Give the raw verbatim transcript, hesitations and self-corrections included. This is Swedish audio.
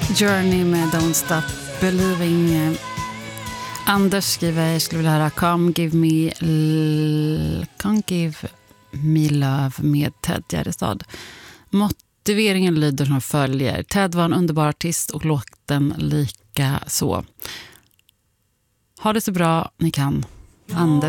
Journey med Don't Stop Believing. Anders skriver, jag skulle vilja höra Come Give Me L- Come Give Me Love med Ted Gärdestad. Motiveringen lyder som följer. Ted var en underbar artist och låten lika så. Ha det så bra ni kan. Anders.